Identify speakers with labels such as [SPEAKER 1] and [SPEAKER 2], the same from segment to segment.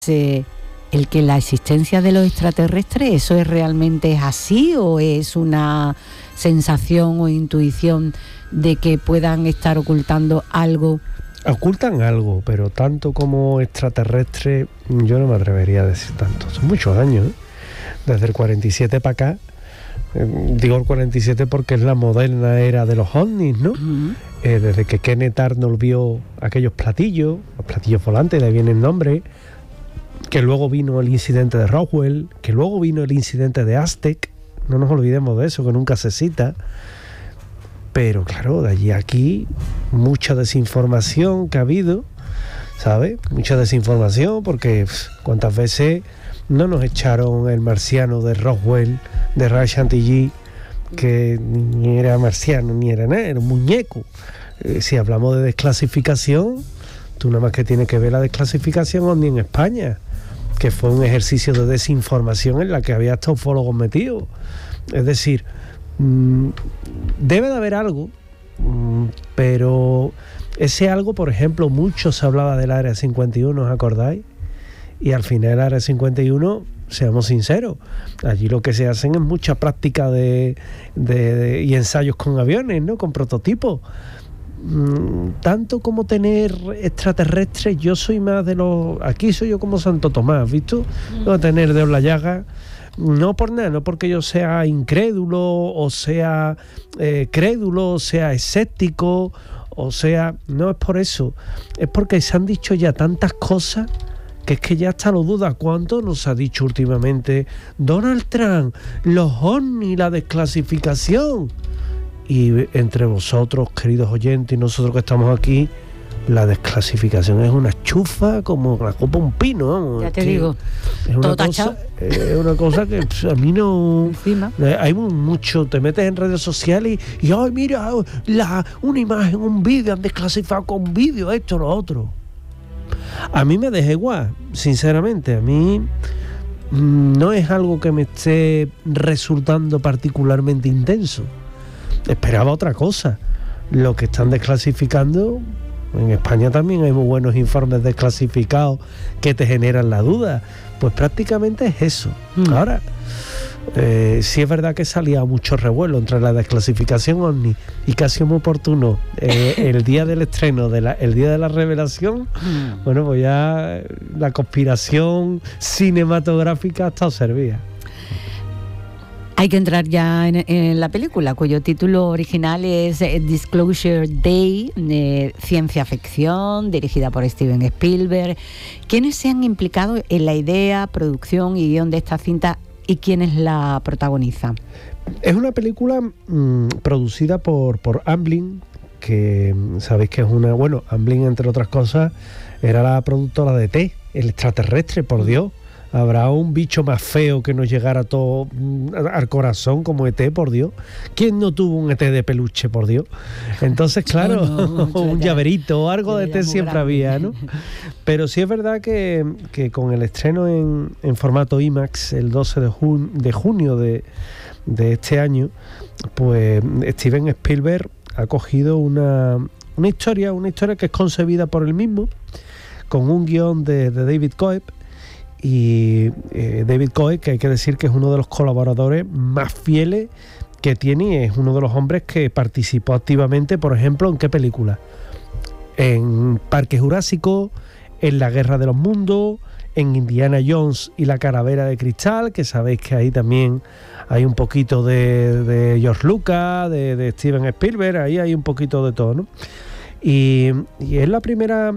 [SPEAKER 1] el que la existencia de los extraterrestres, ¿eso es realmente así o es una sensación o intuición de que puedan estar ocultando algo?
[SPEAKER 2] Ocultan algo, pero tanto como extraterrestre yo no me atrevería a decir tanto. Son muchos años, ¿eh? Desde el 47 para acá. Digo el 47 porque es la moderna era de los ovnis, ¿no? Uh-huh. Desde que Kenneth Arnold vio aquellos platillos, los platillos volantes, de ahí viene el nombre, que luego vino el incidente de Roswell, que luego vino el incidente de Aztec, no nos olvidemos de eso, que nunca se cita. Pero claro, de allí a aquí, mucha desinformación que ha habido, ¿sabes? Mucha desinformación, porque cuántas veces no nos echaron el marciano de Roswell, de Ray Chantilly, que ni era marciano ni era nada, era un muñeco. Si hablamos de desclasificación, tú nada más que tienes que ver la desclasificación ovni en España, que fue un ejercicio de desinformación en la que había hasta ufólogos metidos. Es decir, debe de haber algo, pero ese algo, por ejemplo, mucho se hablaba del Área 51, ¿os acordáis? Y al final el Área 51, seamos sinceros, allí lo que se hacen es mucha práctica y ensayos con aviones, ¿no? Con prototipos. Tanto como tener extraterrestres, yo soy más de los... Aquí soy yo como Santo Tomás, ¿visto? No tener dedos en la llaga. No por nada, no porque yo sea incrédulo o sea crédulo, o sea escéptico, o sea... No es por eso, es porque se han dicho ya tantas cosas que es que ya hasta lo duda. ¿Cuánto nos ha dicho últimamente Donald Trump? Los ovnis, la desclasificación. Y entre vosotros, queridos oyentes, y nosotros que estamos aquí, la desclasificación es una chufa como la copa de un pino, vamos.
[SPEAKER 1] Ya te digo,
[SPEAKER 2] es una cosa que a mí no... Encima. Hay mucho, te metes en redes sociales y ay, mira, una imagen, un vídeo, han desclasificado con un vídeo, esto, lo otro. A mí me deja igual, sinceramente. A mí no es algo que me esté resultando particularmente intenso. Esperaba otra cosa. Lo que están desclasificando, en España también hay muy buenos informes desclasificados que te generan la duda. Pues prácticamente es eso. Ahora, sí es verdad que salía mucho revuelo entre la desclasificación ovni y casi muy oportuno el día del estreno, el día de la revelación. Bueno, pues ya la conspiración cinematográfica ha estado servida.
[SPEAKER 1] Hay que entrar ya en la película, cuyo título original es Disclosure Day, de ciencia ficción, dirigida por Steven Spielberg. ¿Quiénes se han implicado en la idea, producción y guión de esta cinta y quiénes la protagonizan?
[SPEAKER 2] Es una película producida por Amblin, que sabéis que es una... Bueno, Amblin, entre otras cosas, era la productora de ET, el extraterrestre, por Dios. ¿Habrá un bicho más feo que nos llegara todo al corazón como ET, por Dios? ¿Quién no tuvo un ET de peluche, por Dios? Entonces, claro, un llaverito o algo de ET siempre había, ¿no? Pero sí es verdad que con el estreno en formato IMAX el 12 de junio de este año, pues Steven Spielberg ha cogido una historia que es concebida por él mismo, con un guión de David Coeb. Y David Coe, que hay que decir que es uno de los colaboradores más fieles que tiene, y es uno de los hombres que participó activamente, por ejemplo, ¿en qué película? En Parque Jurásico, en La Guerra de los Mundos, en Indiana Jones y la Calavera de Cristal, que sabéis que ahí también hay un poquito de George Lucas, de Steven Spielberg, ahí hay un poquito de todo, ¿no? Y es la primera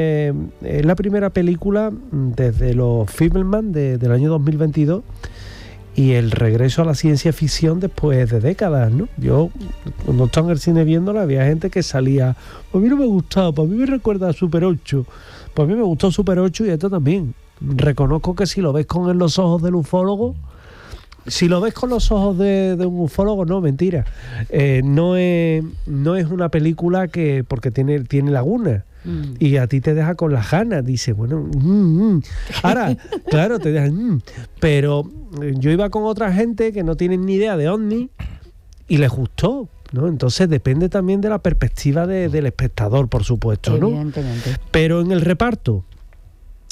[SPEAKER 2] película desde los Fabelman del año 2022 y el regreso a la ciencia ficción después de décadas, ¿no? Yo, cuando estaba en el cine viéndola, había gente que salía, pues a mí no me gustaba, pues a mí me recuerda a Super 8, pues a mí me gustó Super 8 y esto también. Reconozco que si lo ves con los ojos del ufólogo, si lo ves con los ojos de un ufólogo, no, mentira. No es una película que porque tiene lagunas. Y a ti te deja con las ganas. Dice, bueno, ahora, claro, te dejan. Pero yo iba con otra gente que no tienen ni idea de ovni y les gustó, ¿no? Entonces depende también de la perspectiva del espectador, por supuesto, ¿no?
[SPEAKER 1] Evidentemente.
[SPEAKER 2] Pero en el reparto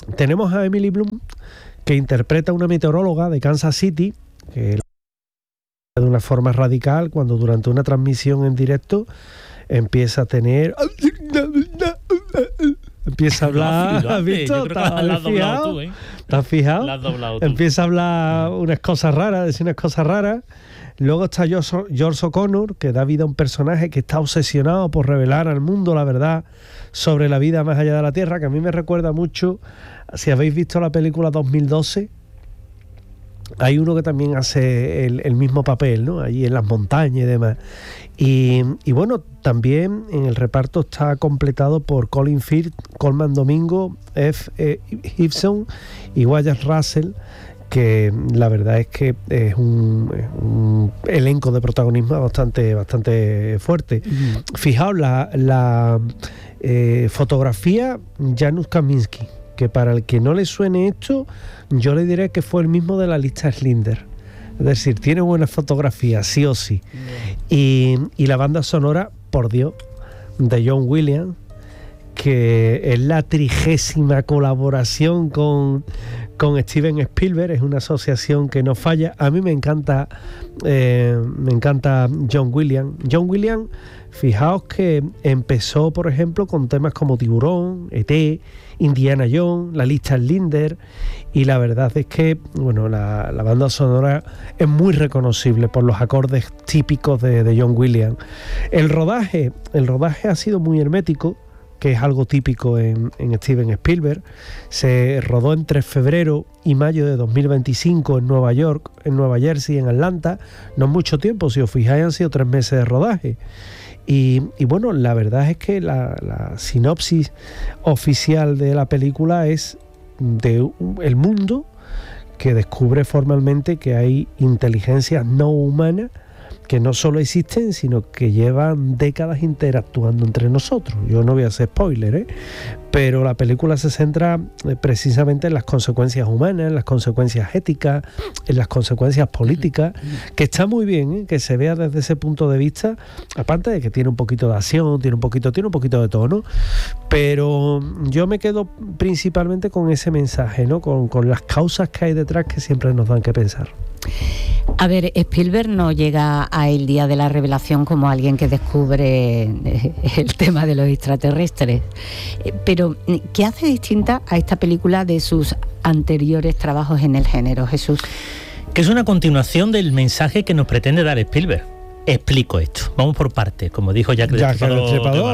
[SPEAKER 2] tenemos a Emily Blunt, que interpreta a una meteoróloga de Kansas City, que de una forma radical cuando durante una transmisión en directo empieza a tener... Empieza a hablar... ¿Has visto? ¿Te has fijado?
[SPEAKER 3] La has doblado tú.
[SPEAKER 2] Empieza a hablar unas cosas raras, decir unas cosas raras. Luego está George O'Connor, que da vida a un personaje que está obsesionado por revelar al mundo la verdad sobre la vida más allá de la Tierra, que a mí me recuerda mucho, si habéis visto la película 2012, hay uno que también hace el mismo papel, ¿no? Allí en las montañas y demás. Y bueno, también en el reparto está completado por Colin Firth, Colman Domingo, F. Gibson y Wyatt Russell, que la verdad es que es un elenco de protagonismo bastante fuerte. Fijaos, la fotografía, Janusz Kaminski, que para el que no le suene esto, yo le diré que fue el mismo de la lista Schindler. Es decir, tiene buena fotografía, sí o sí. Y la banda sonora, por Dios, de John Williams, que es la 30ª colaboración con Steven Spielberg, es una asociación que no falla. A mí me encanta John Williams. John Williams, fijaos que empezó, por ejemplo, con temas como Tiburón, E.T., Indiana Jones, la lista Schindler, y la verdad es que, bueno, la banda sonora es muy reconocible por los acordes típicos de John Williams. El rodaje ha sido muy hermético, que es algo típico en Steven Spielberg. Se rodó entre febrero y mayo de 2025 en Nueva York, en Nueva Jersey, en Atlanta. No es mucho tiempo, si os fijáis, han sido 3 meses de rodaje. Y bueno, la verdad es que la sinopsis oficial de la película es de el mundo que descubre formalmente que hay inteligencias no humanas que no solo existen, sino que llevan décadas interactuando entre nosotros. Yo no voy a hacer spoiler, pero la película se centra precisamente en las consecuencias humanas, en las consecuencias éticas, en las consecuencias políticas, que está muy bien, que se vea desde ese punto de vista, aparte de que tiene un poquito de acción, tiene un poquito de tono, pero yo me quedo principalmente con ese mensaje, ¿no? Con las causas que hay detrás que siempre nos dan que pensar.
[SPEAKER 1] A ver, Spielberg no llega a el día de la revelación como alguien que descubre el tema de los extraterrestres. Pero, ¿qué hace distinta a esta película de sus anteriores trabajos en el género, Jesús?
[SPEAKER 3] Que es una continuación del mensaje que nos pretende dar Spielberg. Explico esto. Vamos por partes. Como dijo Jack el Destripador,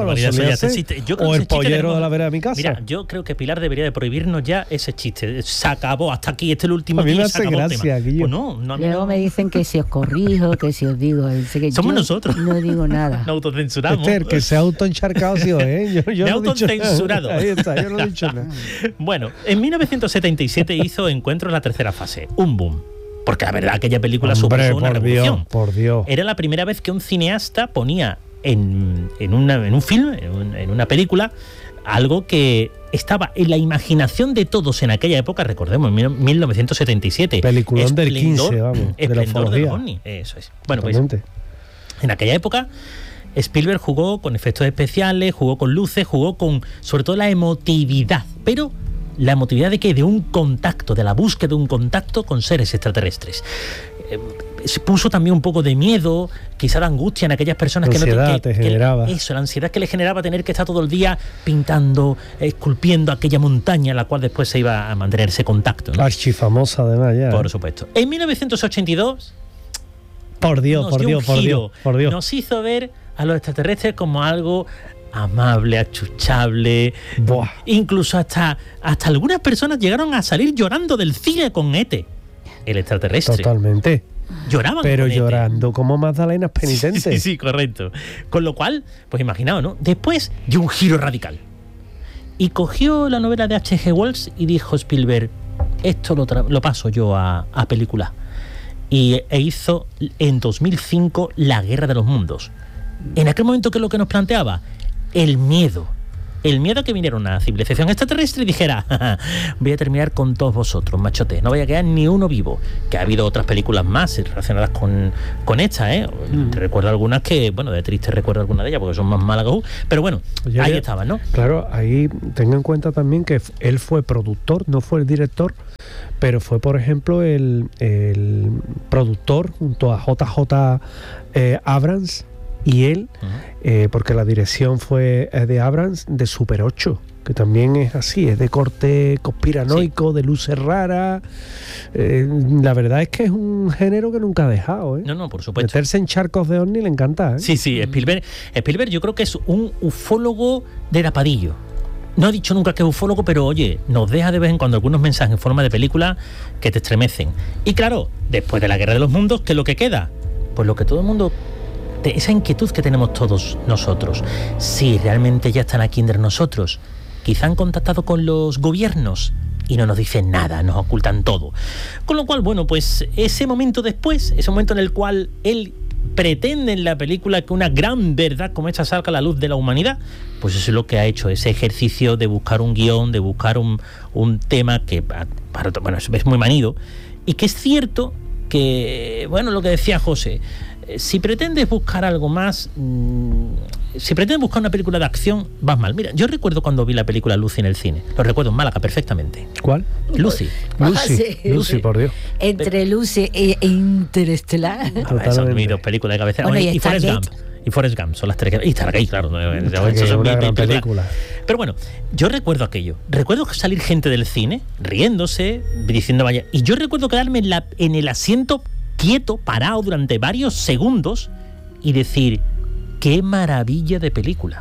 [SPEAKER 2] o el pollero de la vera de mi casa.
[SPEAKER 3] Mira, yo creo que Pilar debería de prohibirnos ya ese chiste. Se acabó, hasta aquí, este es el último
[SPEAKER 2] día. A mí me
[SPEAKER 3] hace
[SPEAKER 2] gracia,
[SPEAKER 3] pues no,
[SPEAKER 1] luego me dicen que si os corrijo, que si os digo... Que
[SPEAKER 3] somos nosotros.
[SPEAKER 1] No digo nada.
[SPEAKER 3] Nos autocensuramos.
[SPEAKER 2] Esther, que se ha autoencharcado, sí, Yo
[SPEAKER 3] me he autocensurado.
[SPEAKER 2] Ahí está, yo no he dicho nada.
[SPEAKER 3] Bueno, en 1977 hizo Encuentro en la tercera fase. Un boom. Porque la verdad, aquella película supuso una revolución.
[SPEAKER 2] Por Dios.
[SPEAKER 3] Era la primera vez que un cineasta ponía en un film, en una película, algo que estaba en la imaginación de todos en aquella época, recordemos, en 1977.
[SPEAKER 2] Peliculón del 15, vamos, de la ufología.
[SPEAKER 3] Eso es. Bueno, pues en aquella época Spielberg jugó con efectos especiales, jugó con luces, jugó con, sobre todo, la emotividad, pero la emotividad de que de un contacto, de la búsqueda de un contacto con seres extraterrestres. Se puso también un poco de miedo, quizá de angustia en aquellas personas que
[SPEAKER 2] generaba.
[SPEAKER 3] Eso, la ansiedad que le generaba tener que estar todo el día pintando, esculpiendo aquella montaña en la cual después se iba a mantener ese contacto, ¿no?
[SPEAKER 2] Archifamosa además ya.
[SPEAKER 3] Por supuesto. En 1982
[SPEAKER 2] por Dios,
[SPEAKER 3] nos hizo ver a los extraterrestres como algo amable, achuchable.
[SPEAKER 2] Buah.
[SPEAKER 3] Incluso hasta algunas personas llegaron a salir llorando del cine con E.T., el extraterrestre.
[SPEAKER 2] Totalmente.
[SPEAKER 3] Lloraban,
[SPEAKER 2] pero llorando como magdalenas penitentes.
[SPEAKER 3] Sí, correcto. Con lo cual, pues imaginaos, ¿no? Después dio un giro radical y cogió la novela de H.G. Wells y dijo Spielberg, esto lo paso yo a película. E hizo en 2005 La Guerra de los Mundos. En aquel momento, ¿qué es lo que nos planteaba? El miedo el miedo a que viniera una civilización extraterrestre y dijera, voy a terminar con todos vosotros, machotes, no vaya a quedar ni uno vivo. Que ha habido otras películas más relacionadas con esta, Te recuerdo algunas que, bueno, de triste recuerdo algunas de ellas porque son más malas que pero bueno, ahí estaban, ¿no?
[SPEAKER 2] Claro, ahí tenga en cuenta también que él fue productor, no fue el director, pero fue, por ejemplo, el productor junto a JJ Abrams y él, porque la dirección fue de Abrams, de Super 8, que también es así, es de corte conspiranoico, de luces raras. La verdad es que es un género que nunca ha dejado,
[SPEAKER 3] No, por supuesto.
[SPEAKER 2] Meterse en charcos de ovni le encanta,
[SPEAKER 3] Sí, Spielberg yo creo que es un ufólogo de tapadillo. No ha dicho nunca que es ufólogo, pero oye, nos deja de vez en cuando algunos mensajes en forma de película que te estremecen. Y claro, después de la Guerra de los Mundos, ¿qué es lo que queda? Pues lo que todo el mundo... esa inquietud que tenemos todos nosotros. Si realmente ya están aquí entre nosotros. Quizá han contactado con los gobiernos y no nos dicen nada, nos ocultan todo. Con lo cual, bueno, pues ese momento después, ese momento en el cual él pretende en la película que una gran verdad como esta salga a la luz de la humanidad, pues eso es lo que ha hecho, ese ejercicio de buscar un guión, de buscar un tema que, bueno, es muy manido, y que es cierto que, bueno, lo que decía José, si pretendes buscar algo más, si pretendes buscar una película de acción, vas mal. Mira, yo recuerdo cuando vi la película Lucy en el cine, lo recuerdo en Málaga perfectamente.
[SPEAKER 2] ¿Cuál?
[SPEAKER 3] Lucy,
[SPEAKER 2] por Dios.
[SPEAKER 1] Entre Lucy e Interestelar.
[SPEAKER 3] Son mis dos películas de cabecera.
[SPEAKER 1] Bueno,
[SPEAKER 3] y Forrest Gump. Y Forrest Gump son las tres que... Y Stargate, claro.
[SPEAKER 2] Es una gran película.
[SPEAKER 3] Pero bueno, yo recuerdo aquello. Recuerdo salir gente del cine riéndose, diciendo vaya... Y yo recuerdo quedarme en el asiento quieto, parado durante varios segundos y decir, qué maravilla de película.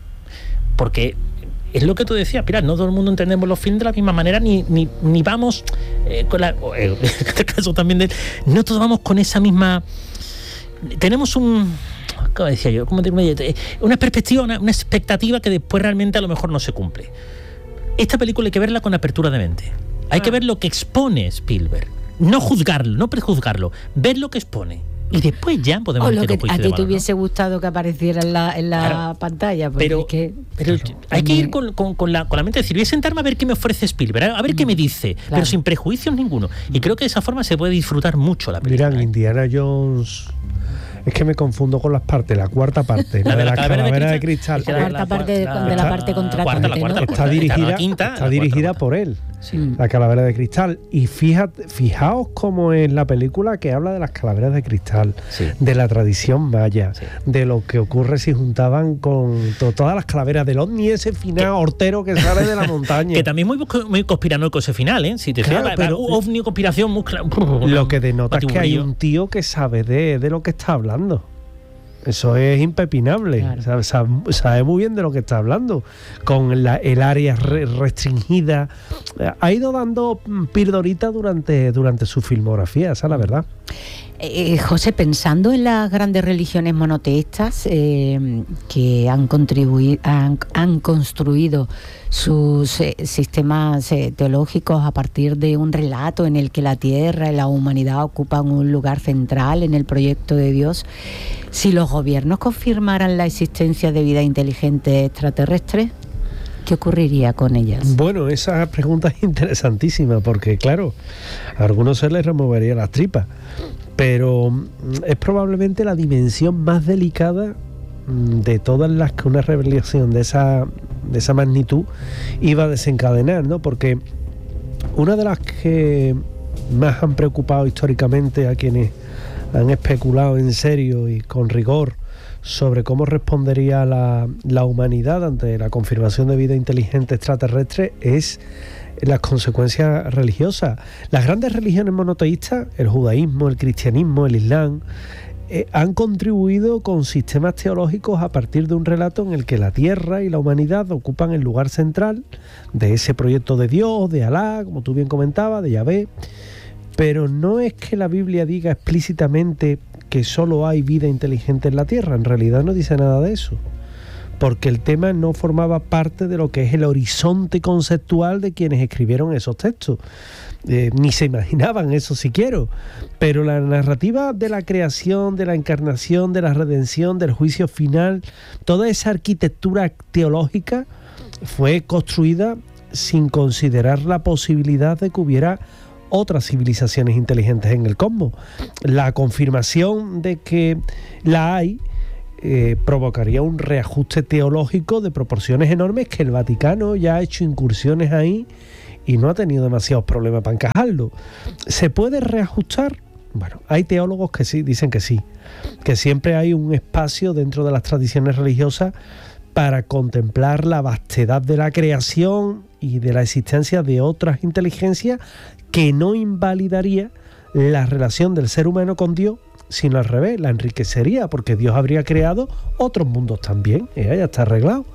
[SPEAKER 3] Porque es lo que tú decías, Pilar, no todo el mundo entendemos los films de la misma manera, ni vamos con la... En este caso también, no todos vamos con esa misma... Tenemos ¿cómo decía yo? Una perspectiva, una expectativa que después realmente a lo mejor no se cumple. Esta película hay que verla con apertura de mente. Hay que ver lo que expone Spielberg. No juzgarlo, no prejuzgarlo, ver lo que expone. Y después ya podemos
[SPEAKER 1] meter un juicio de valor. A ti te hubiese
[SPEAKER 3] ¿no?
[SPEAKER 1] gustado que apareciera en la pantalla.
[SPEAKER 3] Pero hay que ir con la mente, decir, voy a sentarme a ver qué me ofrece Spielberg, a ver qué me dice, pero sin prejuicios ninguno. Y creo que de esa forma se puede disfrutar mucho la película.
[SPEAKER 2] Mirad, Indiana Jones... Es que me confundo con las partes, la cuarta parte, la de la calavera de cristal.
[SPEAKER 1] La cuarta parte de la parte contratante.
[SPEAKER 2] Está dirigida por él, la calavera de cristal. Y fijaos cómo es la película que habla de las calaveras de cristal, de la tradición maya, de lo que ocurre si juntaban con todas las calaveras del ovni, ese final hortero que sale de la montaña.
[SPEAKER 3] Que también muy conspiranoico ese final, ¿eh? Si te fijas, ovni, conspiración,
[SPEAKER 2] lo que denota es que hay un tío que sabe de lo que está hablando. Eso es impepinable. Claro. Sabe muy bien de lo que está hablando. Con el área restringida. Ha ido dando pildoritas durante su filmografía, esa es la verdad.
[SPEAKER 1] José, pensando en las grandes religiones monoteístas que han construido sus sistemas teológicos a partir de un relato en el que la Tierra y la humanidad ocupan un lugar central en el proyecto de Dios, si los gobiernos confirmaran la existencia de vida inteligente extraterrestre, ¿qué ocurriría con ellas?
[SPEAKER 2] Bueno, esa pregunta es interesantísima porque, claro, a algunos se les removería las tripas, pero es probablemente la dimensión más delicada de todas las que una revelación de esa magnitud iba a desencadenar, ¿no? Porque una de las que más han preocupado históricamente a quienes han especulado en serio y con rigor sobre cómo respondería la humanidad ante la confirmación de vida inteligente extraterrestre es las consecuencias religiosas. Las grandes religiones monoteístas, el judaísmo, el cristianismo, el islam, han contribuido con sistemas teológicos a partir de un relato en el que la Tierra y la humanidad ocupan el lugar central de ese proyecto de Dios, de Alá, como tú bien comentabas, de Yahvé. Pero no es que la Biblia diga explícitamente que solo hay vida inteligente en la Tierra, en realidad no dice nada de eso, porque el tema no formaba parte de lo que es el horizonte conceptual de quienes escribieron esos textos, ni se imaginaban eso siquiera, pero la narrativa de la creación, de la encarnación, de la redención, del juicio final, toda esa arquitectura teológica fue construida sin considerar la posibilidad de que hubiera otras civilizaciones inteligentes en el cosmos. La confirmación de que la hay provocaría un reajuste teológico de proporciones enormes, que el Vaticano ya ha hecho incursiones ahí y no ha tenido demasiados problemas para encajarlo. ¿Se puede reajustar? Bueno, hay teólogos que sí, dicen que sí, que siempre hay un espacio dentro de las tradiciones religiosas para contemplar la vastedad de la creación y de la existencia de otras inteligencias, que no invalidaría la relación del ser humano con Dios, sino al revés, la enriquecería, porque Dios habría creado otros mundos también, ya está arreglado.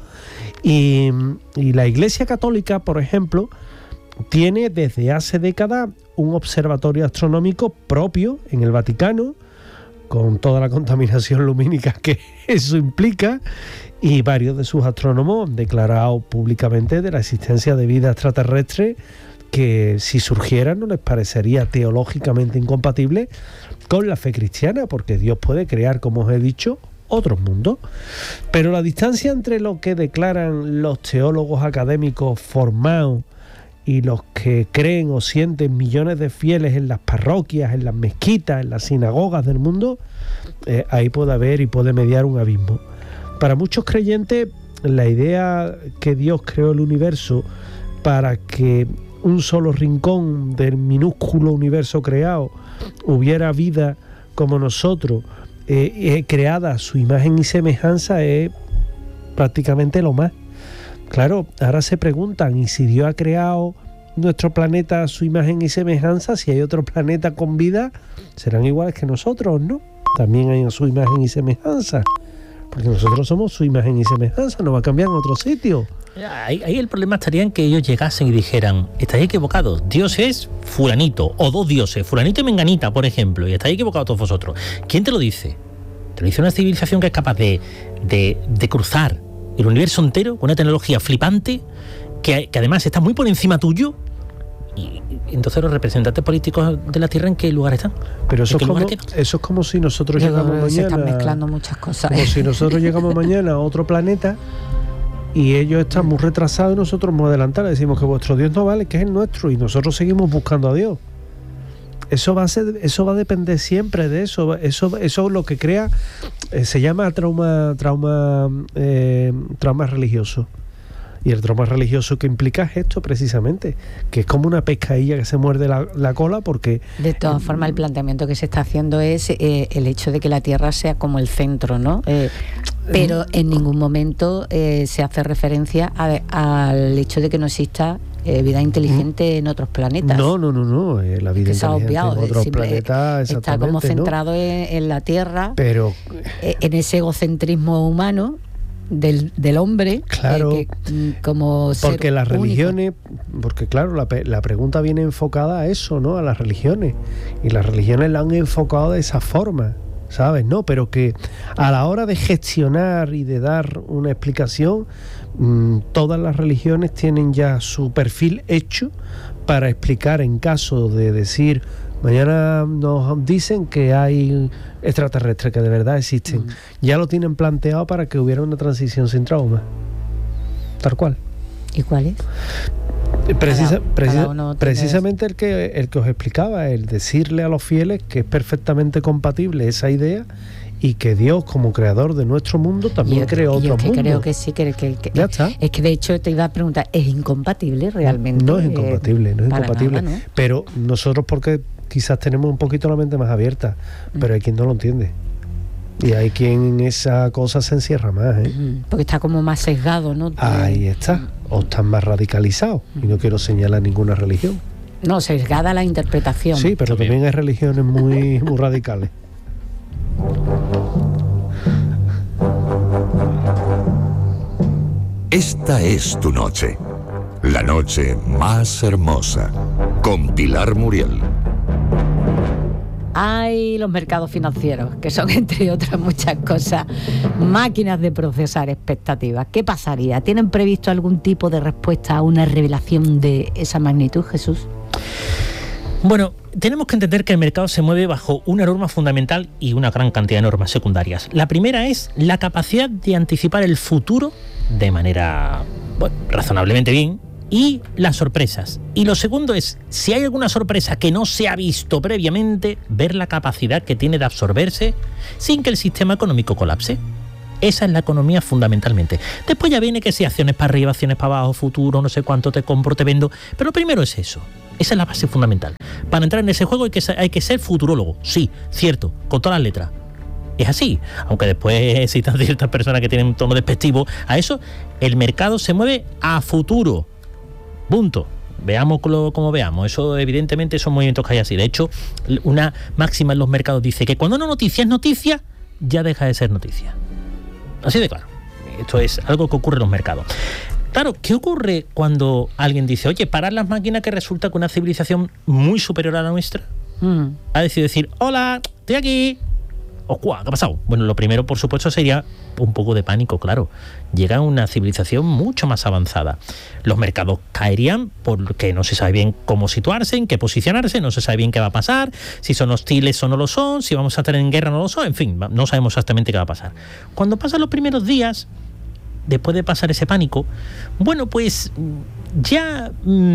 [SPEAKER 2] Y la Iglesia Católica, por ejemplo, tiene desde hace décadas un observatorio astronómico propio en el Vaticano, con toda la contaminación lumínica que eso implica, y varios de sus astrónomos han declarado públicamente de la existencia de vida extraterrestre que, si surgiera, no les parecería teológicamente incompatible con la fe cristiana, porque Dios puede crear, como os he dicho, otros mundos. Pero la distancia entre lo que declaran los teólogos académicos formados y los que creen o sienten millones de fieles en las parroquias, en las mezquitas, en las sinagogas del mundo, ahí puede haber y puede mediar un abismo. Para muchos creyentes, la idea que Dios creó el universo para que un solo rincón del minúsculo universo creado hubiera vida como nosotros, creada a su imagen y semejanza, es prácticamente lo más. Claro, ahora se preguntan, ¿y si Dios ha creado nuestro planeta a su imagen y semejanza? Si hay otro planeta con vida, serán iguales que nosotros, ¿no? También hay a su imagen y semejanza, porque nosotros somos su imagen y semejanza, no va a cambiar en otro sitio.
[SPEAKER 3] Ahí el problema estaría en que ellos llegasen y dijeran: estáis equivocados, Dios es fulanito, o dos dioses, fulanito y menganita, por ejemplo, y estáis equivocados todos vosotros. ¿Quién te lo dice? Te lo dice una civilización que es capaz de cruzar el universo entero con una tecnología flipante que además está muy por encima tuyo. Y entonces los representantes políticos de la Tierra, ¿en qué lugar están?
[SPEAKER 2] Pero eso es como si nosotros llegamos mañana...
[SPEAKER 1] Se están mezclando muchas cosas.
[SPEAKER 2] Como si nosotros llegamos mañana a otro planeta y ellos están muy retrasados y nosotros muy adelantados. Decimos que vuestro Dios no vale, que es el nuestro, y nosotros seguimos buscando a Dios. Eso va a depender siempre de eso. Eso es lo que crea, se llama trauma religioso. Y el trauma religioso que implica es esto precisamente, que es como una pescadilla que se muerde la cola, porque...
[SPEAKER 1] De todas formas, el planteamiento que se está haciendo es el hecho de que la Tierra sea como el centro, ¿no? Pero en ningún momento se hace referencia al hecho de que no exista vida inteligente en otros planetas.
[SPEAKER 2] No, la vida inteligente en otros planetas
[SPEAKER 1] está como centrado en la Tierra,
[SPEAKER 2] pero
[SPEAKER 1] en ese egocentrismo humano del hombre,
[SPEAKER 2] claro,
[SPEAKER 1] como ser
[SPEAKER 2] porque las
[SPEAKER 1] único.
[SPEAKER 2] Religiones, porque claro, la pregunta viene enfocada a eso, ¿no? A las religiones, y las religiones la han enfocado de esa forma, ¿sabes? No, pero que a la hora de gestionar y de dar una explicación, todas las religiones tienen ya su perfil hecho para explicar, en caso de decir: mañana nos dicen que hay extraterrestres que de verdad existen. Ya lo tienen planteado para que hubiera una transición sin trauma. Tal cual.
[SPEAKER 1] ¿Y cuál es?
[SPEAKER 2] Precisamente el que os explicaba, el decirle a los fieles que es perfectamente compatible esa idea, y que Dios, como creador de nuestro mundo, también creó otro mundo. Yo
[SPEAKER 1] creo que sí, que
[SPEAKER 2] ya está.
[SPEAKER 1] Es que de hecho te iba a preguntar, ¿es incompatible realmente?
[SPEAKER 2] No es incompatible,
[SPEAKER 1] nada, ¿no?
[SPEAKER 2] Pero nosotros, porque quizás tenemos un poquito la mente más abierta, pero hay quien no lo entiende. Y hay quien en esa cosa se encierra más,
[SPEAKER 1] porque está como más sesgado, ¿no?
[SPEAKER 2] Ahí está. O están más radicalizados. Y no quiero señalar ninguna religión.
[SPEAKER 1] No, sesgada la interpretación.
[SPEAKER 2] Sí, pero también hay religiones muy radicales.
[SPEAKER 4] Esta es tu noche, la noche más hermosa, con Pilar Muriel.
[SPEAKER 1] Hay los mercados financieros, que son, entre otras muchas cosas, máquinas de procesar expectativas. ¿Qué pasaría? ¿Tienen previsto algún tipo de respuesta a una revelación de esa magnitud, Jesús?
[SPEAKER 3] Bueno, tenemos que entender que el mercado se mueve bajo una norma fundamental y una gran cantidad de normas secundarias. La primera es la capacidad de anticipar el futuro de manera bueno, razonablemente bien. Y las sorpresas. Y lo segundo es, si hay alguna sorpresa que no se ha visto previamente, ver la capacidad que tiene de absorberse sin que el sistema económico colapse. Esa es la economía fundamentalmente. Después ya viene que si acciones para arriba, acciones para abajo, futuro, no sé cuánto te compro, te vendo. Pero primero es eso. Esa es la base fundamental. Para entrar en ese juego hay que ser futurólogo. Sí, cierto, con todas las letras. Es así, aunque después existan ciertas personas que tienen un tono despectivo a eso, el mercado se mueve a futuro. Punto. Veámoslo como veamos. Eso, evidentemente, son movimientos que hay así. De hecho, una máxima en los mercados dice que cuando una noticia es noticia, ya deja de ser noticia. Así de claro. Esto es algo que ocurre en los mercados. Claro, ¿qué ocurre cuando alguien dice, oye, parar las máquinas, que resulta que una civilización muy superior a la nuestra ha decidido decir, hola, estoy aquí? ¿Qué ha pasado? Bueno, lo primero, por supuesto, sería un poco de pánico, claro. Llega una civilización mucho más avanzada. Los mercados caerían porque no se sabe bien cómo situarse, en qué posicionarse, no se sabe bien qué va a pasar, si son hostiles o no lo son, si vamos a estar en guerra o no lo son, en fin, no sabemos exactamente qué va a pasar. Cuando pasan los primeros días, después de pasar ese pánico, bueno, pues ya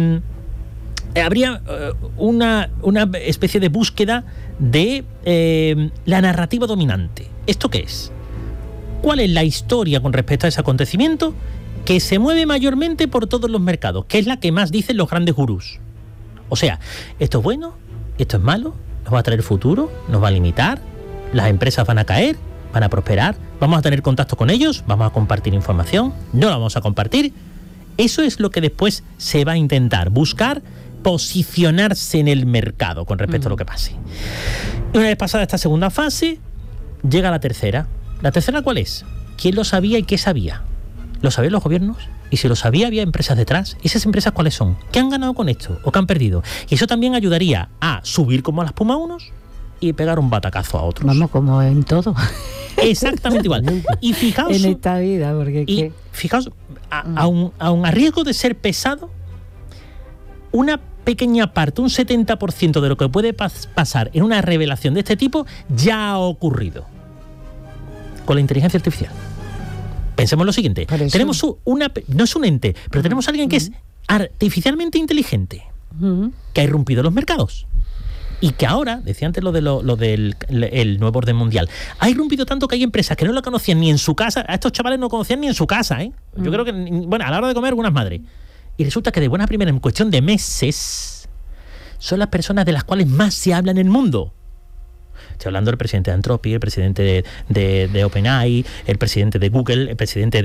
[SPEAKER 3] habría una especie de búsqueda de la narrativa dominante. ¿Esto qué es? ¿Cuál es la historia con respecto a ese acontecimiento que se mueve mayormente por todos los mercados? ¿Qué es la que más dicen los grandes gurús? O sea, esto es bueno, esto es malo, nos va a traer futuro, nos va a limitar, las empresas van a caer, van a prosperar, vamos a tener contacto con ellos, vamos a compartir información, no la vamos a compartir. Eso es lo que después se va a intentar buscar, posicionarse en el mercado con respecto a lo que pase. Y una vez pasada esta segunda fase, llega la tercera. ¿La tercera cuál es? ¿Quién lo sabía y qué sabía? ¿Lo sabían los gobiernos? Y si lo sabía, había empresas detrás. ¿Y esas empresas cuáles son? ¿Qué han ganado con esto o qué han perdido? Y eso también ayudaría a subir como a la espuma a unos y pegar un batacazo a otros.
[SPEAKER 1] Vamos, como en todo.
[SPEAKER 3] Exactamente igual. Y fijaos,
[SPEAKER 1] en esta vida, porque
[SPEAKER 3] fijaos, aun a riesgo de ser pesado, una pequeña parte, un 70% de lo que puede pasar en una revelación de este tipo ya ha ocurrido con la inteligencia artificial. Pensemos lo siguiente. Tenemos no es un ente, pero tenemos a alguien que es artificialmente inteligente, que ha irrumpido los mercados. Y que ahora, decía antes lo del el nuevo orden mundial, ha irrumpido tanto que hay empresas que no lo conocían ni en su casa. A estos chavales no conocían ni en su casa, ¿eh? Yo creo que, bueno, a la hora de comer, algunas madres. Y resulta que de buena primera, en cuestión de meses, son las personas de las cuales más se habla en el mundo. Estoy hablando del presidente de Anthropic, el presidente de OpenAI, el presidente de Google, el presidente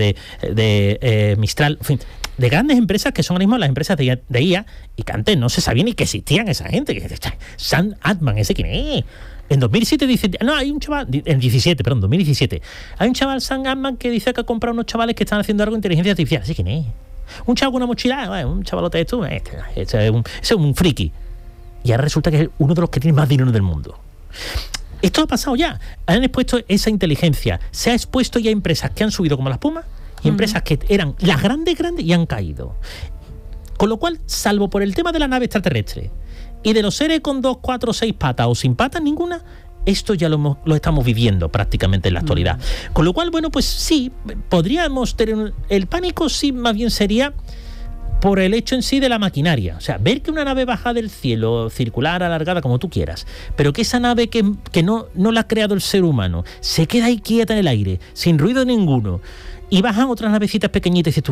[SPEAKER 3] de Mistral, en fin, de grandes empresas que son ahora mismo las empresas de IA, y que antes no se sabía ni que existían esa gente. Sam Altman, ¿ese quién es? En 2007 dice, no, hay un chaval, en 2017, hay un chaval, Sam Altman, que dice que ha comprado unos chavales que están haciendo algo de inteligencia artificial. ¿Ese quién es? Un chaval con una mochila, un chavalote de esto, ese es un friki. Y ahora resulta que es uno de los que tiene más dinero del mundo. Esto ha pasado ya. Han expuesto esa inteligencia. Se ha expuesto ya a empresas que han subido como la espuma y empresas que eran las grandes y han caído. Con lo cual, salvo por el tema de la nave extraterrestre y de los seres con 2, 4, 6 patas o sin patas ninguna, esto ya lo estamos viviendo prácticamente en la actualidad. Con lo cual, bueno, pues sí, podríamos tener el pánico, sí, más bien sería por el hecho en sí de la maquinaria. O sea, ver que una nave baja del cielo, circular, alargada, como tú quieras, pero que esa nave que no la ha creado el ser humano, se queda ahí quieta en el aire, sin ruido ninguno, y bajan otras navecitas pequeñitas y dices tú,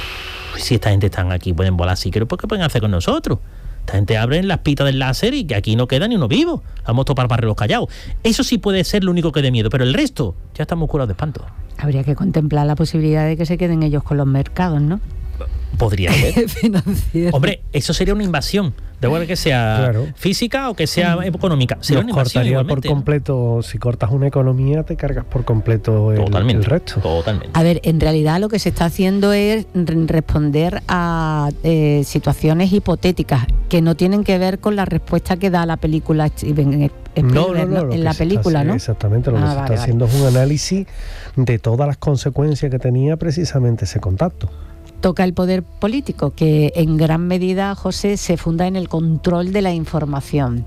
[SPEAKER 3] si esta gente están aquí, pueden volar así, pero ¿por qué pueden hacer con nosotros? Esta gente abre las pitas del láser y que aquí no queda ni uno vivo. Vamos a topar para los callados. Eso sí puede ser lo único que dé miedo, pero el resto ya estamos curados de espanto. Habría que contemplar la posibilidad de que se queden ellos con los mercados, ¿no? Podría ser. Hombre, eso sería una invasión. De igual que sea física o que sea económica. Sería una invasión igualmente, por completo. Si cortas una economía, te cargas por completo el resto. Totalmente. A ver, en realidad lo que se está haciendo es responder a situaciones hipotéticas que no tienen que ver con la respuesta que da la película Steven Spielberg en la película, ¿no? Exactamente, lo que se está haciendo es un análisis de todas las consecuencias que tenía precisamente ese contacto. Toca el poder político, que en gran medida, José, se funda en el control de la información.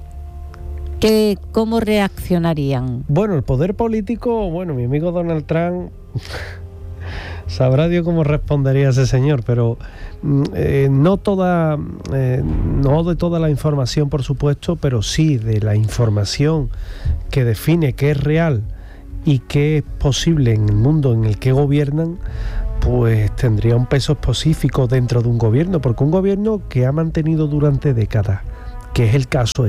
[SPEAKER 3] ¿Cómo reaccionarían? Bueno, el poder político, mi amigo Donald Trump
[SPEAKER 2] Sabrá Dios cómo respondería ese señor, pero no de toda la información, por supuesto, pero sí de la información que define qué es real y qué es posible en el mundo en el que gobiernan, pues tendría un peso específico dentro de un gobierno, porque un gobierno que ha mantenido durante décadas, que es el caso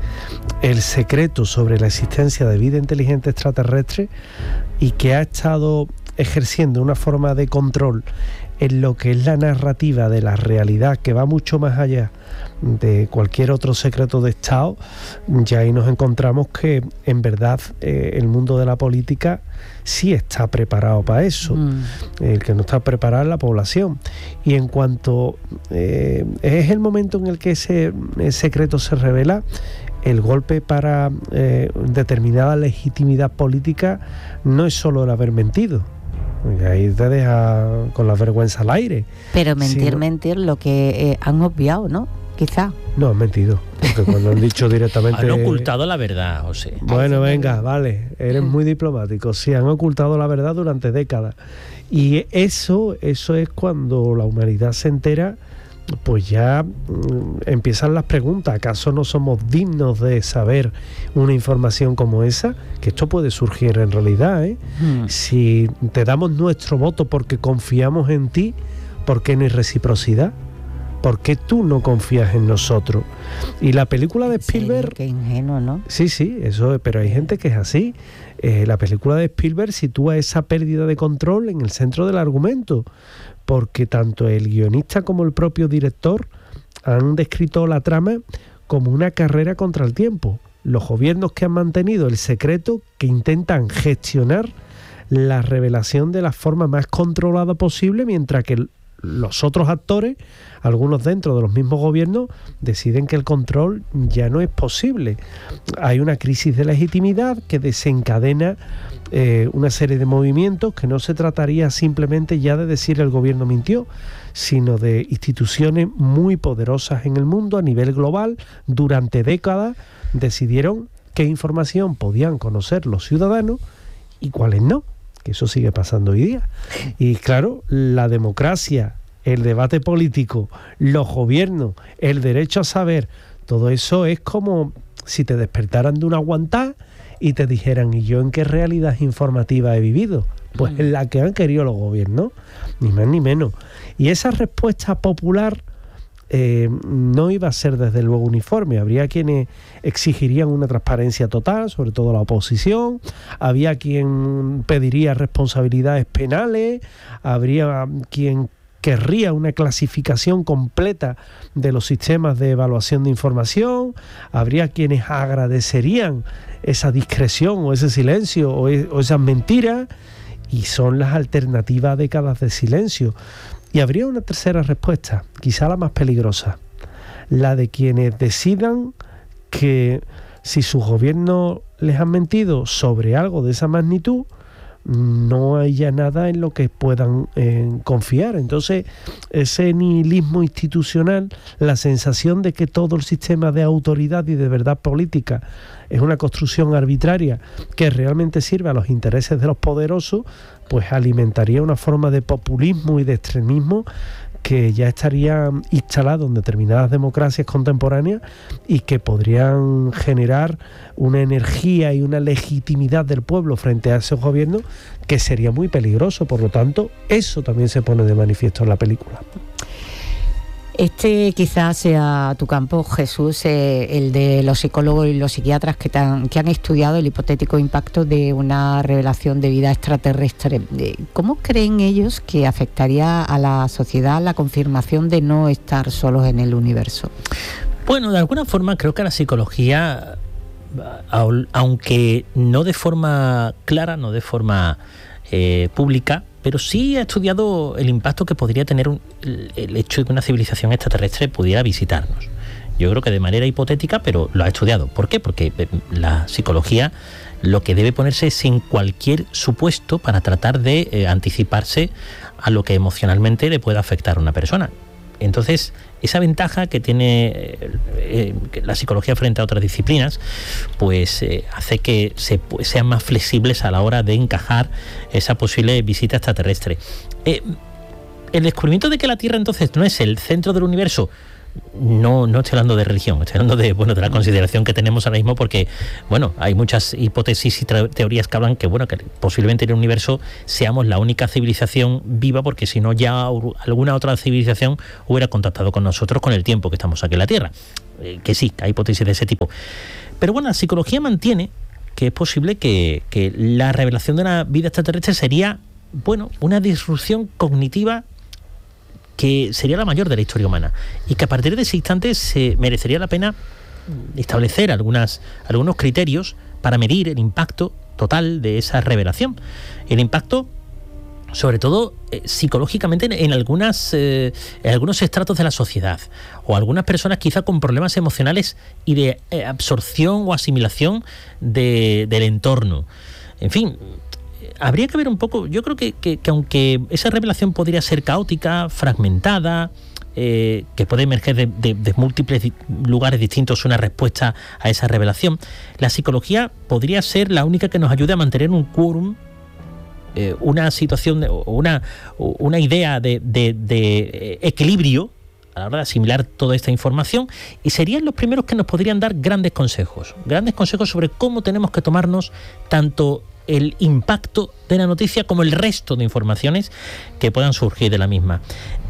[SPEAKER 2] el secreto sobre la existencia de vida inteligente extraterrestre y que ha estado ejerciendo una forma de control en lo que es la narrativa de la realidad, que va mucho más allá de cualquier otro secreto de Estado, ya ahí nos encontramos que en verdad el mundo de la política sí está preparado para eso. El que no está preparado es la población. Y en cuanto es el momento en el que ese secreto se revela, el golpe para determinada legitimidad política no es solo el haber mentido. Ahí te deja con la vergüenza al aire.
[SPEAKER 1] Pero mentir, lo que han obviado, ¿no? Quizá.
[SPEAKER 2] No, han mentido. Porque cuando han dicho directamente...
[SPEAKER 3] Han ocultado la verdad, José.
[SPEAKER 2] Bueno, venga, vale. Eres muy diplomático. Sí, han ocultado la verdad durante décadas. Y eso es cuando la humanidad se entera, pues ya empiezan las preguntas. ¿Acaso no somos dignos de saber una información como esa? Que esto puede surgir en realidad, ¿eh? Si te damos nuestro voto porque confiamos en ti, ¿por qué no hay reciprocidad? ¿Por qué tú no confías en nosotros? Y la película de Spielberg...
[SPEAKER 1] Sí, qué ingenuo, ¿no?
[SPEAKER 2] Sí, eso, pero hay gente que es así. La película de Spielberg sitúa esa pérdida de control en el centro del argumento, porque tanto el guionista como el propio director han descrito la trama como una carrera contra el tiempo. Los gobiernos que han mantenido el secreto, que intentan gestionar la revelación de la forma más controlada posible, mientras que los otros actores, algunos dentro de los mismos gobiernos, deciden que el control ya no es posible. Hay una crisis de legitimidad que desencadena una serie de movimientos que no se trataría simplemente ya de decir el gobierno mintió, sino de instituciones muy poderosas en el mundo a nivel global. Durante décadas decidieron qué información podían conocer los ciudadanos y cuáles no, que eso sigue pasando hoy día. Y claro, la democracia, el debate político, los gobiernos, el derecho a saber, todo eso es como si te despertaran de una guantá y te dijeran, ¿y yo en qué realidad informativa he vivido? Pues en la que han querido los gobiernos, ni más ni menos. Y esa respuesta popular no iba a ser desde luego uniforme. Habría quienes exigirían una transparencia total, sobre todo la oposición, había quien pediría responsabilidades penales, habría quien querría una clasificación completa de los sistemas de evaluación de información, habría quienes agradecerían esa discreción o ese silencio o esas mentiras, y son las alternativas a décadas de silencio. Y habría una tercera respuesta, quizá la más peligrosa, la de quienes decidan que si sus gobiernos les han mentido sobre algo de esa magnitud, no haya nada en lo que puedan confiar. Entonces, ese nihilismo institucional, la sensación de que todo el sistema de autoridad y de verdad política es una construcción arbitraria que realmente sirve a los intereses de los poderosos, pues alimentaría una forma de populismo y de extremismo que ya estaría instalado en determinadas democracias contemporáneas y que podrían generar una energía y una legitimidad del pueblo frente a esos gobiernos que sería muy peligroso. Por lo tanto, eso también se pone de manifiesto en la película.
[SPEAKER 1] Este quizás sea tu campo, Jesús, el de los psicólogos y los psiquiatras que han estudiado el hipotético impacto de una revelación de vida extraterrestre. ¿Cómo creen ellos que afectaría a la sociedad la confirmación de no estar solos en el universo?
[SPEAKER 3] Bueno, de alguna forma creo que la psicología, aunque no de forma clara, no de forma pública, pero sí ha estudiado el impacto que podría tener el hecho de que una civilización extraterrestre pudiera visitarnos. Yo creo que de manera hipotética, pero lo ha estudiado. ¿Por qué? Porque la psicología lo que debe ponerse es en cualquier supuesto para tratar de anticiparse a lo que emocionalmente le pueda afectar a una persona. Entonces, esa ventaja que tiene la psicología frente a otras disciplinas, pues hace que sean más flexibles a la hora de encajar esa posible visita extraterrestre. El descubrimiento de que la Tierra entonces no es el centro del universo, no estoy hablando de religión, estoy hablando de la consideración que tenemos ahora mismo, porque hay muchas hipótesis y teorías que hablan que posiblemente en el universo seamos la única civilización viva, porque si no ya alguna otra civilización hubiera contactado con nosotros con el tiempo que estamos aquí en la Tierra. Que sí, hay hipótesis de ese tipo. Pero la psicología mantiene que es posible que la revelación de una vida extraterrestre sería una disrupción cognitiva que sería la mayor de la historia humana, y que a partir de ese instante se merecería la pena establecer algunos criterios para medir el impacto total de esa revelación. El impacto, sobre todo psicológicamente, en algunos estratos de la sociedad, o algunas personas quizá con problemas emocionales y de absorción o asimilación del entorno. En fin, habría que ver un poco. Yo creo que aunque esa revelación podría ser caótica, fragmentada, que puede emerger de múltiples lugares distintos una respuesta a esa revelación, la psicología podría ser la única que nos ayude a mantener un quórum, una situación, una idea de equilibrio a la hora de asimilar toda esta información, y serían los primeros que nos podrían dar grandes consejos sobre cómo tenemos que tomarnos tanto el impacto de la noticia como el resto de informaciones que puedan surgir de la misma.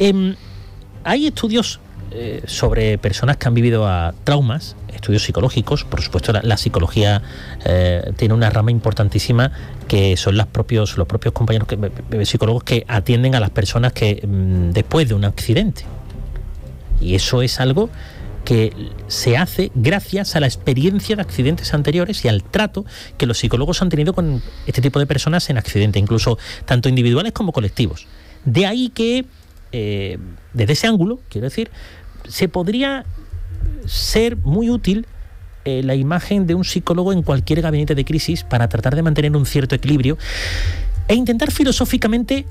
[SPEAKER 3] Hay estudios sobre personas que han vivido traumas, estudios psicológicos. Por supuesto, la psicología tiene una rama importantísima, que son los propios compañeros psicólogos que atienden a las personas que después de un accidente. Y eso es algo que se hace gracias a la experiencia de accidentes anteriores y al trato que los psicólogos han tenido con este tipo de personas en accidente, incluso tanto individuales como colectivos. De ahí que, desde ese ángulo, quiero decir, se podría ser muy útil la imagen de un psicólogo en cualquier gabinete de crisis para tratar de mantener un cierto equilibrio e intentar filosóficamente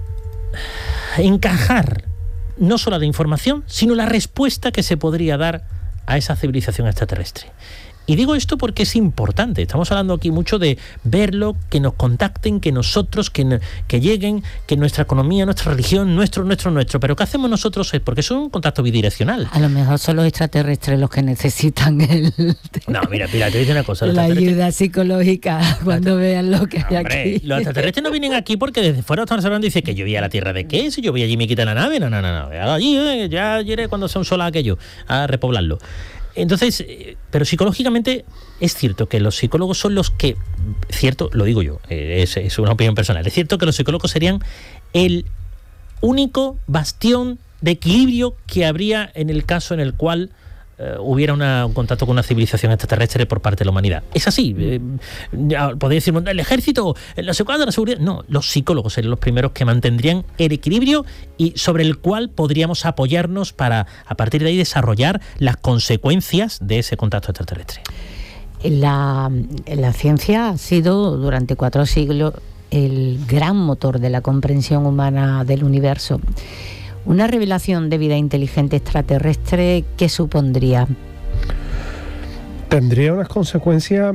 [SPEAKER 3] encajar no solo la información, sino la respuesta que se podría dar a esa civilización extraterrestre. Y digo esto porque es importante. Estamos hablando aquí mucho de verlo, que nos contacten, que nosotros, que lleguen, que nuestra economía, nuestra religión, nuestro. Pero ¿qué hacemos nosotros? Es porque es un contacto bidireccional.
[SPEAKER 1] A lo mejor son los extraterrestres los que necesitan
[SPEAKER 3] No, mira, te voy a decir una cosa.
[SPEAKER 1] La ayuda psicológica cuando vean lo que hay aquí.
[SPEAKER 3] Los extraterrestres no vienen aquí porque desde fuera están observando y dicen que yo vi a la Tierra de qué, si yo voy allí y me quitan la nave. No. Allí ya iré cuando sea un sol aquello a repoblarlo. Entonces, pero psicológicamente es cierto que los psicólogos son los que, cierto, lo digo yo, es una opinión personal, es cierto que los psicólogos serían el único bastión de equilibrio que habría en el caso en el cual hubiera un contacto con una civilización extraterrestre por parte de la humanidad. Es así. Podéis decir, el ejército, la seguridad. No, los psicólogos serían los primeros que mantendrían el equilibrio y sobre el cual podríamos apoyarnos para, a partir de ahí, desarrollar las consecuencias de ese contacto extraterrestre.
[SPEAKER 1] La ciencia ha sido durante 4 siglos el gran motor de la comprensión humana del universo. Una revelación de vida inteligente extraterrestre, ¿qué supondría?
[SPEAKER 2] Tendría unas consecuencias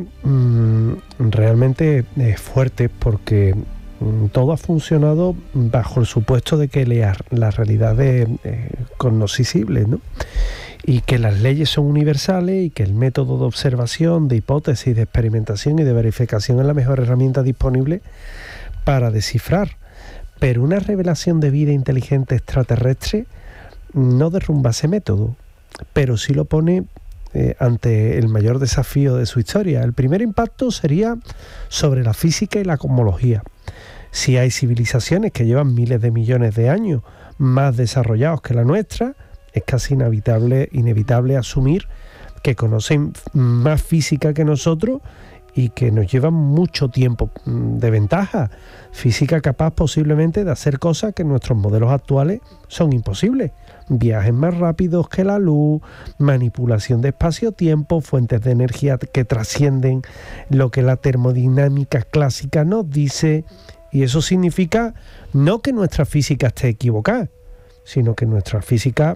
[SPEAKER 2] realmente fuertes, porque todo ha funcionado bajo el supuesto de que la realidad es cognoscible, ¿no? Y que las leyes son universales y que el método de observación, de hipótesis, de experimentación y de verificación es la mejor herramienta disponible para descifrar. Pero una revelación de vida inteligente extraterrestre no derrumba ese método, pero sí lo pone ante el mayor desafío de su historia. El primer impacto sería sobre la física y la cosmología. Si hay civilizaciones que llevan miles de millones de años más desarrollados que la nuestra, es casi inevitable asumir que conocen más física que nosotros y que nos llevan mucho tiempo de ventaja. Física capaz posiblemente de hacer cosas que nuestros modelos actuales son imposibles. Viajes más rápidos que la luz, manipulación de espacio-tiempo, fuentes de energía que trascienden lo que la termodinámica clásica nos dice. Y eso significa no que nuestra física esté equivocada, sino que nuestra física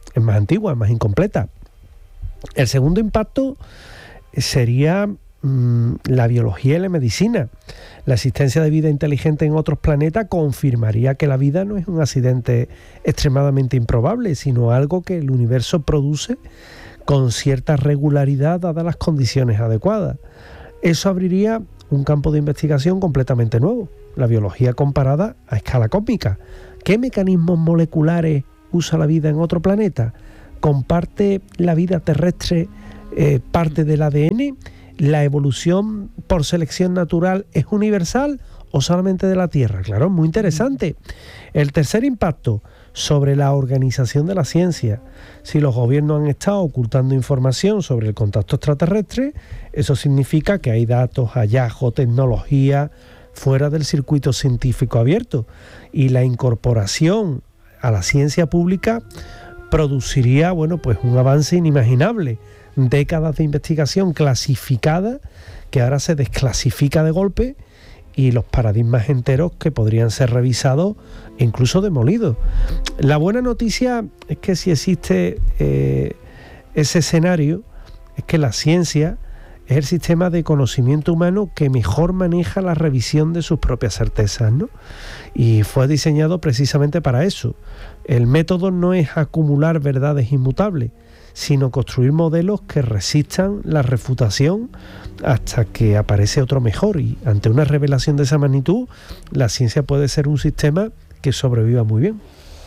[SPEAKER 2] es más antigua, es más incompleta. El segundo impacto sería la biología y la medicina. La existencia de vida inteligente en otros planetas confirmaría que la vida no es un accidente extremadamente improbable, sino algo que el universo produce con cierta regularidad dadas las condiciones adecuadas. Eso abriría un campo de investigación completamente nuevo, la biología comparada a escala cósmica. ¿Qué mecanismos moleculares usa la vida en otro planeta? ¿Comparte la vida terrestre parte del ADN? ¿La evolución por selección natural es universal o solamente de la Tierra? Claro, muy interesante. El tercer impacto, sobre la organización de la ciencia. Si los gobiernos han estado ocultando información sobre el contacto extraterrestre, eso significa que hay datos, hallazgos, tecnología fuera del circuito científico abierto, y la incorporación a la ciencia pública produciría, pues un avance inimaginable. Décadas de investigación clasificada que ahora se desclasifica de golpe, y los paradigmas enteros que podrían ser revisados e incluso demolidos. La buena noticia es que si existe ese escenario, es que la ciencia es el sistema de conocimiento humano que mejor maneja la revisión de sus propias certezas, ¿no? Y fue diseñado precisamente para eso. El método no es acumular verdades inmutables, sino construir modelos que resistan la refutación hasta que aparece otro mejor. Y ante una revelación de esa magnitud, la ciencia puede ser un sistema que sobreviva muy bien.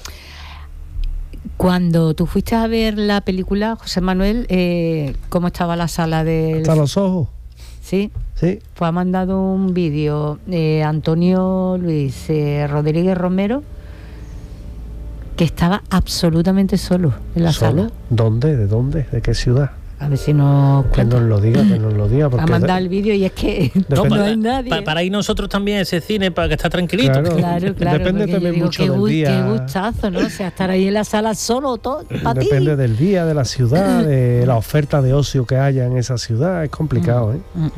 [SPEAKER 1] Cuando tú fuiste a ver la película, José Manuel, ¿cómo estaba la sala de...?
[SPEAKER 2] Hasta los ojos.
[SPEAKER 1] ¿Sí?
[SPEAKER 2] Sí.
[SPEAKER 1] Pues ha mandado un vídeo Antonio Luis Rodríguez Romero, que estaba absolutamente solo en la sala.
[SPEAKER 2] ¿Dónde? ¿De dónde? ¿De qué ciudad?
[SPEAKER 1] A ver si nos
[SPEAKER 2] cuenta. Que nos lo diga.
[SPEAKER 1] Ha mandado el vídeo y es que no hay nadie.
[SPEAKER 3] Para ir nosotros también a ese cine, para que esté tranquilito.
[SPEAKER 1] Claro.
[SPEAKER 2] Depende también mucho del día.
[SPEAKER 1] Qué gustazo, ¿no? O sea, estar ahí en la sala solo, todo para ti.
[SPEAKER 2] Depende del día, de la ciudad, de la oferta de ocio que haya en esa ciudad. Es complicado,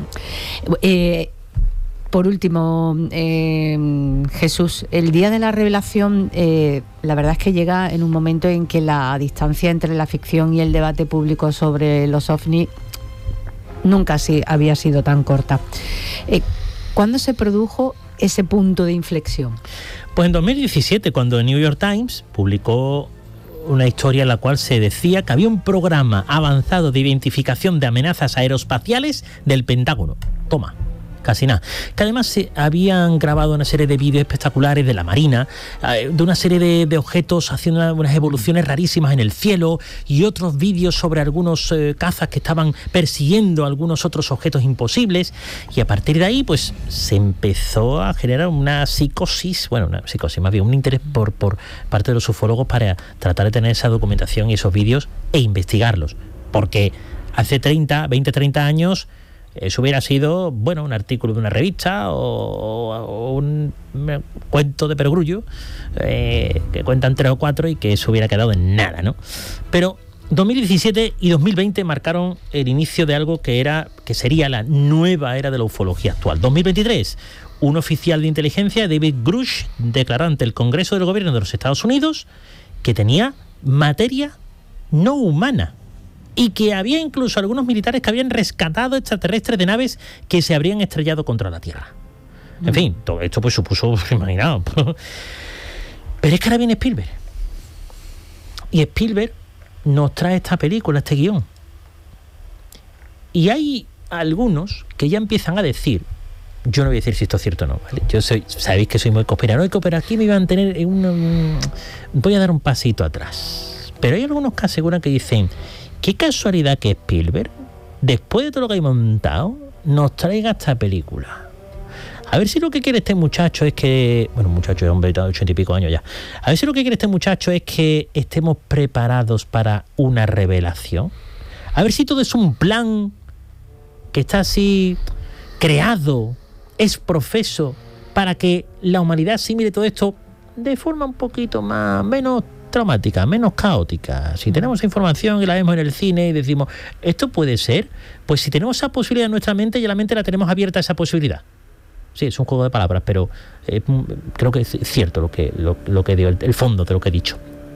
[SPEAKER 1] Por último, Jesús, el día de la revelación, la verdad es que llega en un momento en que la distancia entre la ficción y el debate público sobre los ovnis nunca había sido tan corta. ¿Cuándo se produjo ese punto de inflexión?
[SPEAKER 3] Pues en 2017, cuando el New York Times publicó una historia en la cual se decía que había un programa avanzado de identificación de amenazas aeroespaciales del Pentágono. Toma. Casi nada. Que además se habían grabado una serie de vídeos espectaculares de la Marina, de una serie de objetos haciendo unas evoluciones rarísimas en el cielo, y otros vídeos sobre algunos cazas que estaban persiguiendo algunos otros objetos imposibles, y a partir de ahí pues se empezó a generar una psicosis, más bien un interés por parte de los ufólogos para tratar de tener esa documentación y esos vídeos e investigarlos, porque hace 30 años eso hubiera sido, un artículo de una revista o un cuento de perogrullo que cuentan 3 o 4 y que eso hubiera quedado en nada, ¿no? Pero 2017 y 2020 marcaron el inicio de algo que sería la nueva era de la ufología actual. 2023, un oficial de inteligencia, David Grush, declaró ante el Congreso del Gobierno de los Estados Unidos que tenía materia no humana, y que había incluso algunos militares que habían rescatado extraterrestres de naves que se habrían estrellado contra la Tierra. En fin, todo esto pues supuso, imaginaos. Pero es que ahora viene Spielberg. Y Spielberg nos trae esta película, este guión. Y hay algunos que ya empiezan a decir, yo no voy a decir si esto es cierto o no, ¿vale? Sabéis que soy muy conspiranoico, pero aquí me iban a tener voy a dar un pasito atrás. Pero hay algunos que aseguran que dicen, qué casualidad que Spielberg, después de todo lo que hay montado, nos traiga esta película. A ver si lo que quiere este muchacho es que... muchacho es hombre de 80 y pico años ya. A ver si lo que quiere este muchacho es que estemos preparados para una revelación. A ver si todo es un plan que está así creado, es profeso, para que la humanidad asimile todo esto de forma un poquito menos traumática, menos caótica. Si tenemos información y la vemos en el cine y decimos, ¿esto puede ser? Pues si tenemos esa posibilidad en nuestra mente, ya la mente la tenemos abierta a esa posibilidad. Sí, es un juego de palabras, pero creo que es cierto lo que dio el fondo de lo que he dicho.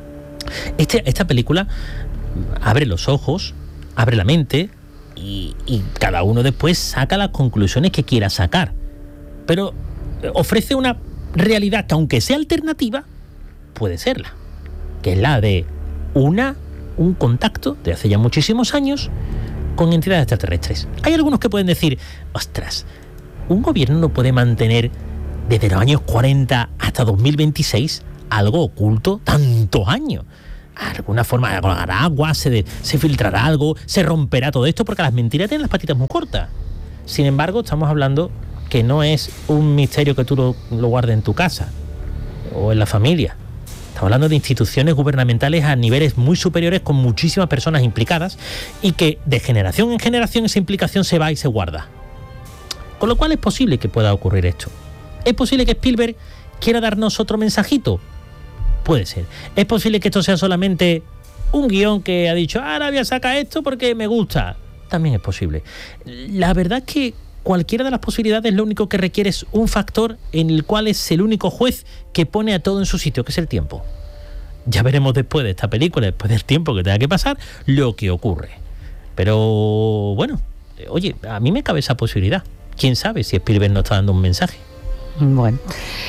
[SPEAKER 3] Esta película abre los ojos, abre la mente y cada uno después saca las conclusiones que quiera sacar. Pero ofrece una realidad que, aunque sea alternativa, puede serla, que es la de un contacto de hace ya muchísimos años con entidades extraterrestres. Hay algunos que pueden decir, ostras, un gobierno no puede mantener desde los años 40 hasta 2026 algo oculto tantos años. De alguna forma hará agua, se filtrará algo, se romperá todo esto, porque las mentiras tienen las patitas muy cortas. Sin embargo, estamos hablando que no es un misterio que tú lo guardes en tu casa o en la familia. Estamos hablando de instituciones gubernamentales a niveles muy superiores, con muchísimas personas implicadas, y que de generación en generación esa implicación se va y se guarda. Con lo cual es posible que pueda ocurrir esto. ¿Es posible que Spielberg quiera darnos otro mensajito? Puede ser. ¿Es posible que esto sea solamente un guión que ha dicho, ahora voy a sacar esto porque me gusta? También es posible. La verdad es que cualquiera de las posibilidades lo único que requiere es un factor en el cual es el único juez que pone a todo en su sitio, que es el tiempo. Ya veremos después de esta película, después del tiempo que tenga que pasar, lo que ocurre. Pero bueno, oye, a mí me cabe esa posibilidad. ¿Quién sabe si Spielberg nos está dando un mensaje?
[SPEAKER 1] Bueno.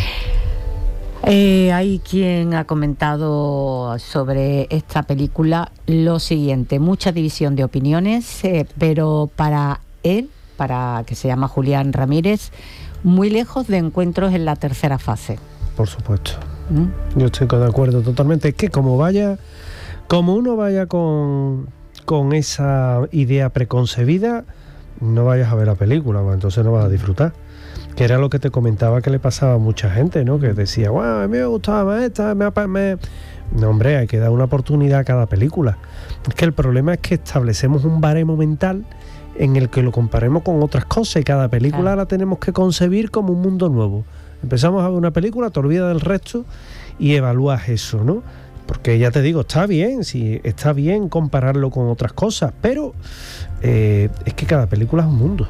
[SPEAKER 1] Hay quien ha comentado sobre esta película lo siguiente: mucha división de opiniones, pero para él, para que se llama Julián Ramírez, muy lejos de encuentros en la tercera fase.
[SPEAKER 2] Por supuesto. Yo estoy de acuerdo totalmente. Es que como uno vaya con esa idea preconcebida, no vayas a ver la película, pues entonces no vas a disfrutar. Que era lo que te comentaba que le pasaba a mucha gente, ¿no? Que decía, wow, a mí me gustaba más esta, No, hombre, hay que dar una oportunidad a cada película. Es que el problema es que establecemos un baremo mental en el que lo comparemos con otras cosas, y cada película la tenemos que concebir como un mundo nuevo. Empezamos a ver una película, te olvidas del resto y evalúas eso, ¿no? Porque ya te digo, está bien compararlo con otras cosas, pero es que cada película es un mundo.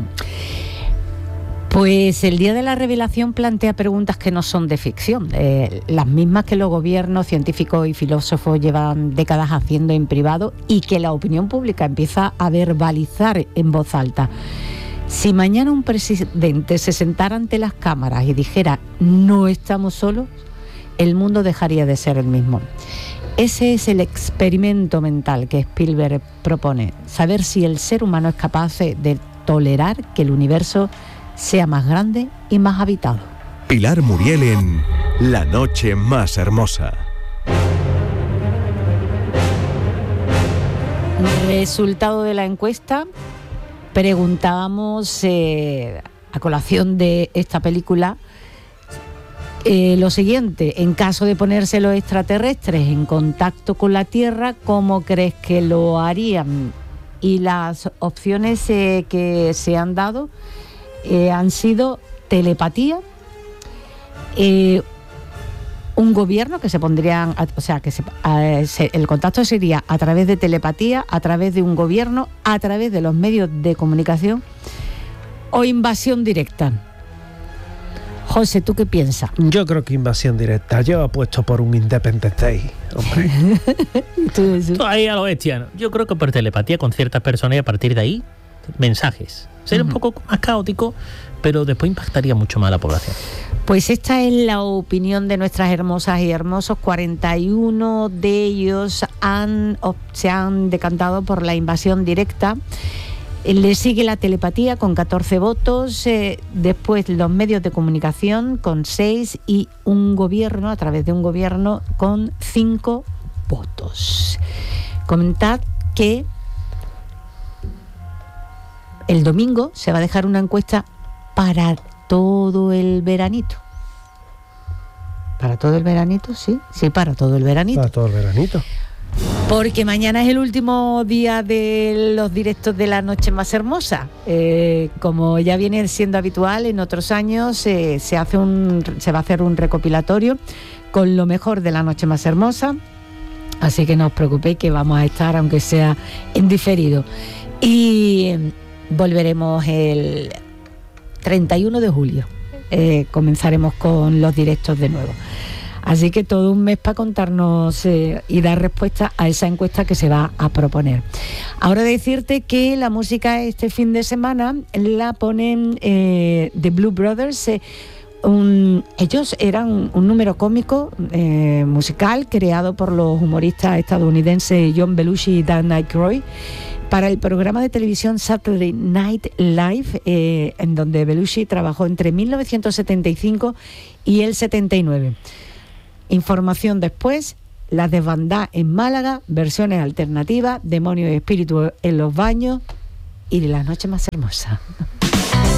[SPEAKER 1] Pues el Día de la Revelación plantea preguntas que no son de ficción, las mismas que los gobiernos, científicos y filósofos llevan décadas haciendo en privado y que la opinión pública empieza a verbalizar en voz alta. Si mañana un presidente se sentara ante las cámaras y dijera no estamos solos, el mundo dejaría de ser el mismo. Ese es el experimento mental que Spielberg propone, saber si el ser humano es capaz de tolerar que el universo sea más grande y más habitado.
[SPEAKER 5] Pilar Muriel en La noche más hermosa.
[SPEAKER 1] Resultado de la encuesta. Preguntábamos a colación de esta película lo siguiente: en caso de ponerse los extraterrestres en contacto con la Tierra, ¿cómo crees que lo harían? Y las opciones que se han dado han sido telepatía, un gobierno que se pondrían, o sea, que el contacto sería a través de telepatía, a través de un gobierno, a través de los medios de comunicación, o invasión directa. José, ¿tú qué piensas?
[SPEAKER 2] Yo creo que invasión directa. Yo apuesto por un Independence Day, hombre.
[SPEAKER 3] Tú ahí a lo bestia, ¿no? Yo creo que por telepatía con ciertas personas, y a partir de ahí, mensajes. Sería un poco más caótico, pero después impactaría mucho más a la población.
[SPEAKER 1] Pues esta es la opinión de nuestras hermosas y hermosos. 41 de ellos se han decantado por la invasión directa. Le sigue la telepatía con 14 votos, después los medios de comunicación con 6 y un gobierno, a través de un gobierno, con 5 votos. Comentad que el domingo se va a dejar una encuesta para todo el veranito. ¿Para todo el veranito? Sí, para todo el veranito.
[SPEAKER 2] Para todo el veranito.
[SPEAKER 1] Porque mañana es el último día de los directos de La Noche Más Hermosa. Como ya viene siendo habitual en otros años, se va a hacer un recopilatorio con lo mejor de La Noche Más Hermosa. Así que no os preocupéis, que vamos a estar, aunque sea en diferido. Y volveremos el 31 de julio. Comenzaremos con los directos de nuevo. Así que todo un mes para contarnos y dar respuesta a esa encuesta que se va a proponer. Ahora decirte que la música este fin de semana la ponen The Blue Brothers. Ellos eran un número cómico musical creado por los humoristas estadounidenses John Belushi y Dan Aykroyd para el programa de televisión Saturday Night Live, en donde Belushi trabajó entre 1975 y el 79. Información después, las desbandadas en Málaga, versiones alternativas, demonios y espíritus en los baños y de las noches más hermosas.